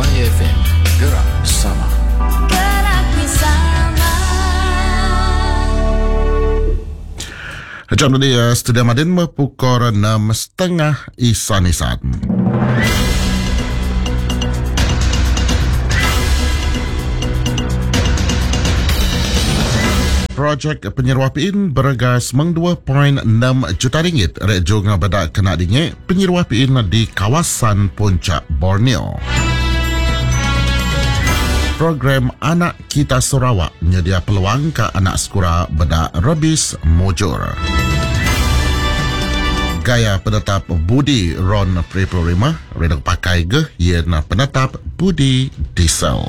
YFM, gerak bersama. Gerak bersama. Jam tadi Studio Madin pukul 6.30 Isan. Projek penyeruapiin bergas meng 2.6 juta ringgit rejung beda kena dingit penyeruapiin di kawasan Puncak Borneo. Program Anak Kita Sarawak menyedia peluang ke anak sekolah beda rebis mujur. Gaya penetap budi Ron Pripurima redok pakai ge yen penetap budi diesel.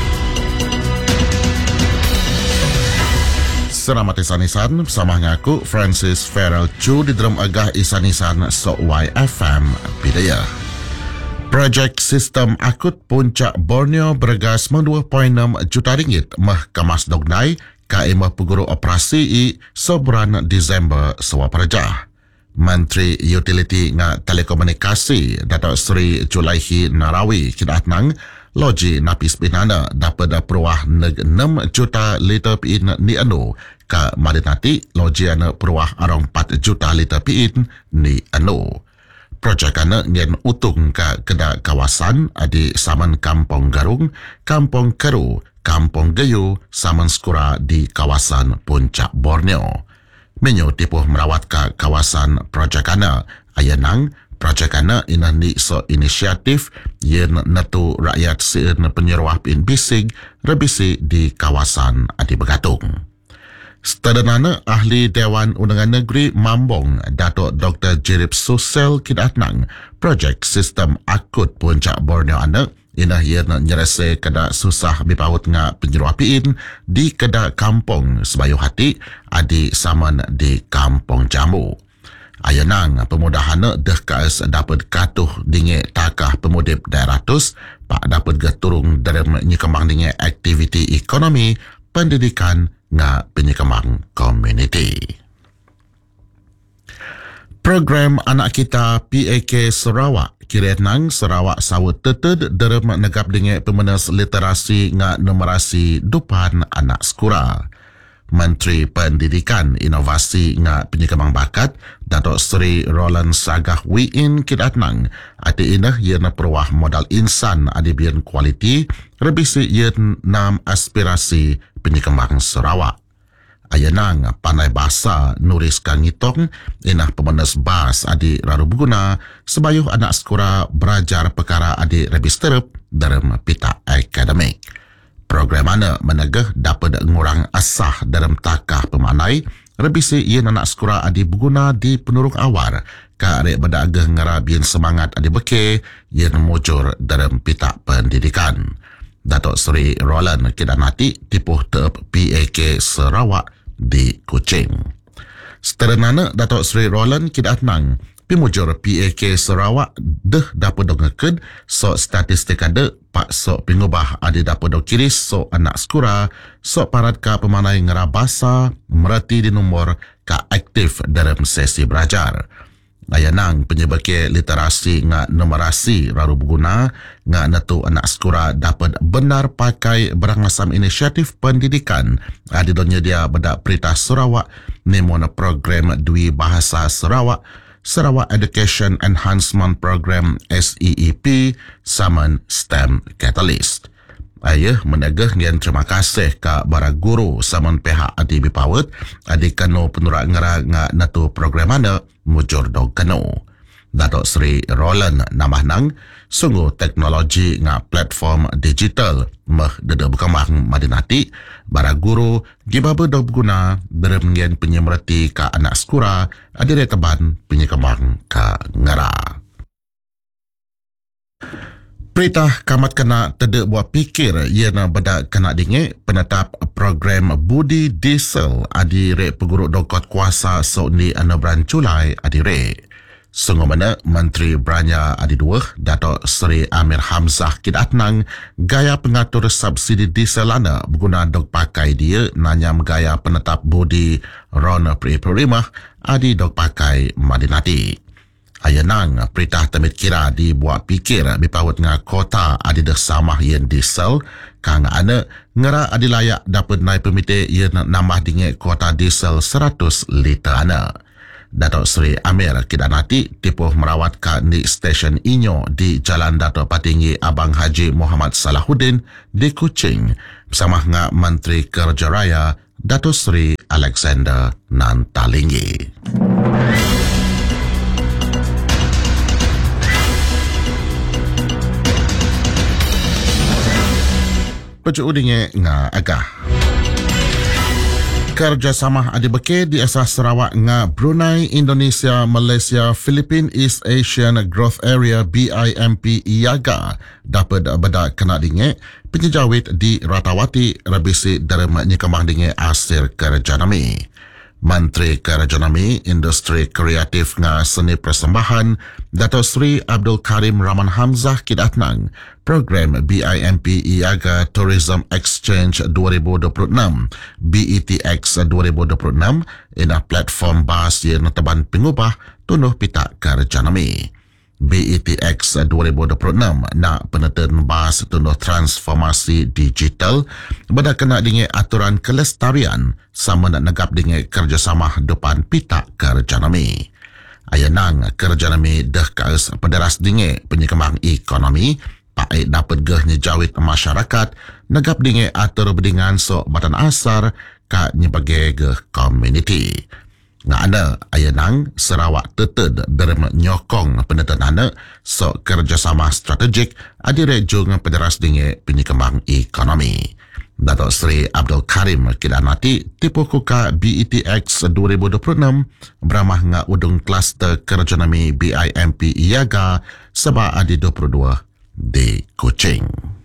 Selamat Isanisan bersama aku Francis Farrell Chu di dalam agah Isanisan so YFM Bidaya. Projek Sistem Akut Puncak Borneo bergas 2.6 juta ringgit Mahkamah Dognai KM Peguru Operasi i sebulan Disember sewa perjah. Menteri Utility nga Telekomunikasi Datuk Seri Julaihi Narawi kidatnang loji napis pinana dapat peruah 6 juta liter piin ni anu ke madinati loji ana peruah arong 4 juta liter piin ni anu. Projek ana ngen utung ke keda kawasan adi saman Kampung Garung, Kampung Keru, Kampung Gayu, saman skura di kawasan Puncak Borneo. Menyo tipuh merawat ke kawasan projek ana ayanang projek ana inani so inisiatif yen natu rakyat sien penyeruah pin bisig rebisi di kawasan adi begatung. Setedenana ahli Dewan Undangan Negeri Mambong Datuk Dr. Jirip Susel kidatnang projek sistem akut Puncak Borneo ana inah yen nyerese kada susah bipaut nga penyeruah pin di kada kampung sebayu hati adi saman di Kampung Jambu. Ayanang pemudahan deh kaes dapat katuh dinge takah pemudip daerah tus pak dapat geturung dalam nyikembang dinge aktiviti ekonomi pendidikan nga penyikembang komuniti. Program Anak Kita PAK Sarawak kira nang Sarawak sawut teted dalam negap dinge pemenas literasi nga numerasi dupan anak sekolah. Menteri Pendidikan, Inovasi nga Penyikembang Bakat, Datuk Seri Roland Sagah Wiin kidatnang, ati inah yen peruah modal insan adi bian kualiti, rebisi yen nam aspirasi penyikembang Sarawak. Ayanang pandai bahasa nuris kangitong, inah pemenes bas adi raru berguna, sebayuh anak sekolah belajar perkara adi rebis terep dalam pita akademik. Program mana menegah dapat ngurang asah dalam takah pemanai, rebisi yen anak sekolah adi berguna di penurung awar, ka arek bedagah ngarabien semangat adi beke, yen mujur dalam pita pendidikan. Datuk Seri Roland kidanati tipuh tep PAK Sarawak di Kuching. Seterenana Datuk Seri Roland kidatnang, pimujur PAK Sarawak deh dapat dongeked so statistik ada pak so pengubah adi dapat dong kiris so anak sekolah so parat ka pemanai ngerabasa merati di nomor ka aktif dalam sesi belajar. Ayanang penyebabke literasi nga numerasi raru berguna nga natu anak sekolah dapat benar pakai berangasam inisiatif pendidikan adi donya dia bedak Perintah Sarawak nemona program Dwi Bahasa Sarawak Sarawak Education Enhancement Program SEEP saman STEM Catalyst. Ayah menegah ngan terima kasih ka para guru saman pihak adi bipawet adi kano penurak ngera nga natu program mana mujur dog kano. Datuk Seri Roland namah nang sungguh teknologi nga platform digital mah deda berkembang madinati bara guru gibaba dog guna dalam ngan penyemrati ka anak sekolah adi reteban penyekembang ka ngera. Perintah kamat kena tidak buat pikir ia beda kena dingin penetap program budi diesel adi rek peguruk dokot kuasa di 6 Julai adi rek. Sungguh mana Menteri Beranya adi dua Datuk Seri Amir Hamzah kidatnang gaya pengatur subsidi diesel ana berguna dok pakai dia nanyam gaya penetap budi Ron Pripurima adi dok pakai madinati. Ayanang peritah temit kira dibuat pikir bipawat nga kota adidah samah yen diesel kang ana ngera adilayak dapat naik pemite yen nambah dingit kota diesel 100 liter ana. Datuk Seri Amir Kidanati tipuh merawat ka di stesen Inyo di Jalan Datuk Patinggi Abang Haji Muhammad Salahuddin di Kuching bersama nga Menteri Kerja Raya Datuk Seri Alexander Nantalinggi. Pecudingnya nga agah. Kerjasama adibeke di asas Sarawak nga Brunei, Indonesia, Malaysia, Philippine East Asian Growth Area BIMP IAGA dapat bedak kena dinge penjejawit di Ratawati Rabisi dalam nyekambang dinge asir kerjanami. Menteri Kerjanami Industri Kreatif nga Seni Persembahan Datuk Seri Abdul Karim Rahman Hamzah kidatnang program BIMP IAGA Tourism Exchange 2026 BETX 2026 ina platform bahas yang teban pengubah tunuh pita Kerjanami. BETX 2026 nak peneten bahas tunuh transformasi digital benda kena dengan aturan kelestarian sama nak negap dengan kerjasama depan pita Kerjanami. Ayanang Kerjanami dah kaus pederas dengan penyekembang ekonomi pakai dapat geh nyejawit masyarakat negap dengan atur bedingan sok batan asar ka nyebagai geh komuniti. Nga ada ayanang Sarawak teted dalam nyokong penetanana sok kerjasama strategik adirek jung pederas dengan penyekembang ekonomi. Datuk Seri Abdul Karim Kidanati tipu kuka BETX 2026 beramah nga udung kluster kerjanami BIMP IAGA sebab adi 22 di Kuching.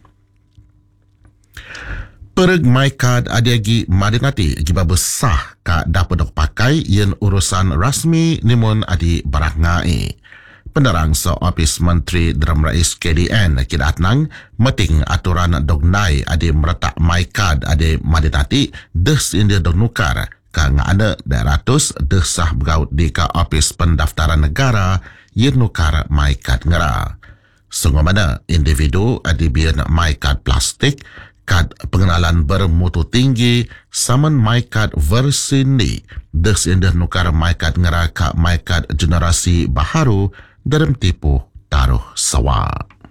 Pereg MyCard adiagi madinati giba besah ka dapat dok pakai yen urusan rasmi nimun adi barak ngai. Penderang so Ofis Menteri Dalam Rais KDN kidatnang meting aturan dognai adi meretak MyCard adi madinati des india dok nukar ka ngana 200 desah begaut di ka Ofis Pendaftaran Negara yen nukar MyCard ngera. Sungguh mana individu adi bian MyCard plastik kad pengenalan bermutu tinggi saman MyCard versi ni des indah nukar MyCard ngera ka MyCard generasi baharu dalam tipu taruh sawa.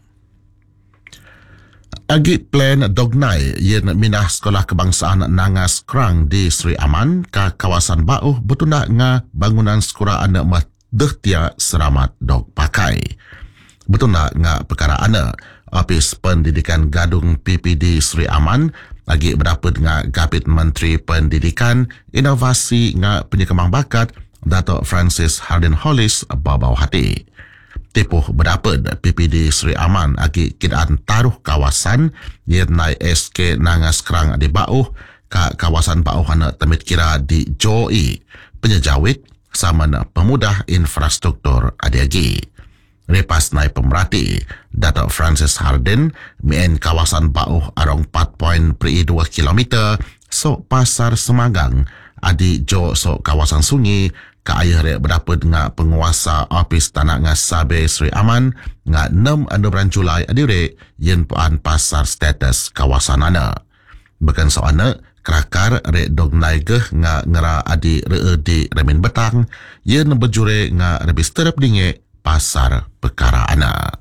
Agi plan dognai yen minah sekolah kebangsaan Nangas Krang di Sri Aman ka kawasan Bauh betunda nga bangunan sekolah anak mah dehtia seramat dog pakai. Betunda nga perkara anak Ofis Pendidikan Gadung PPD Sri Aman lagi berdapat nga Gabit Menteri Pendidikan, Inovasi nga Penyekembang Bakat Datuk Francis Hardin Hollis babau hati. Tipuh berdapat PPD Sri Aman lagi kidaan taruh kawasan yenai SK Nangas Krang di Bauh ka kawasan Bauh hana temit kira di Joi penyejawit sama pemudah infrastruktur adiagi. Lepas naik pemerhati, Datuk Francis Hardin mien kawasan Bauh arong 4.2 km sok pasar Semagang adi jo sok kawasan sungai ka ayah rek berdapat nga penguasa Ofis Tanah nga Sabe Sri Aman nga 6 Julai adi rek yen puan pasar status kawasan ana. Bukan soana kerakar rek dog naigeh nga ngera adi ree di remin betang yen berjure nga rebis terap dingek pasar perkara anak.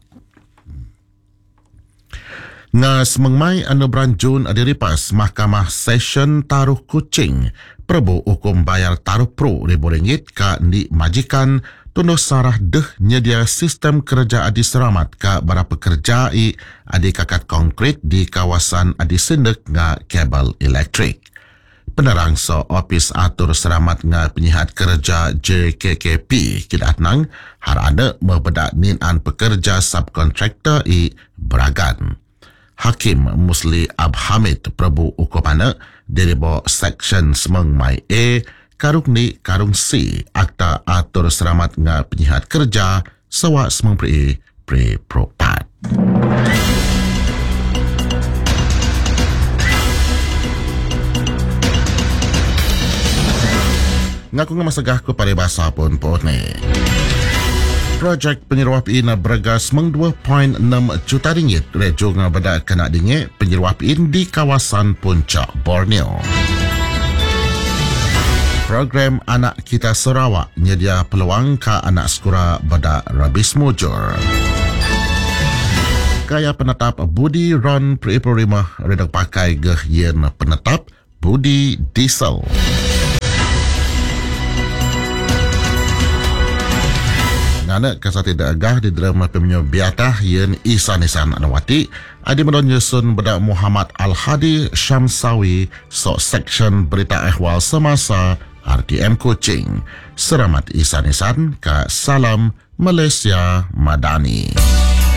Nga semengmai bulan Jun adiripas Mahkamah Session Taruh Kuching Prabu hukum bayar taruh pro RM1,000 ka di majikan tunuh sarah deh nyedia sistem kerja adi seramat ka bara pekerja adi kakat konkret di kawasan adi sendek nga kabel elektrik. Penerang so Ofis Atur Seramat nga Penyihat Kerja JKKP kidatnang har ada membedak ninan pekerja subkontraktor beragan. Hakim Musli Abhamid Prabu Ukumana dari bawah Seksyen Semengmai A karung ni karung C Akta Atur Seramat nga Penyihat Kerja sawa semengpri pre-propat. Ngaku nga masagah ko paribasa pun po ni. projek penyeruapiin bergas meng 2.6 juta ringgit rejung pada kena dingit penyeruapiin di kawasan Puncak Borneo. Program Anak Kita Sarawak nyedia peluang ke anak sekura pada Rabis Mujur. Kaya penetap Budi Ron Prima redak pakai geh yen penetap Budi Diesel. Ngana kasa tidak agah di drama pemenyo biatah yen Isan Anawati adi medon yusun beda Muhammad Al-Hadi Syamsawi sok section berita ehwal semasa RTM Kuching. Selamat Isan ka Salam Malaysia Madani.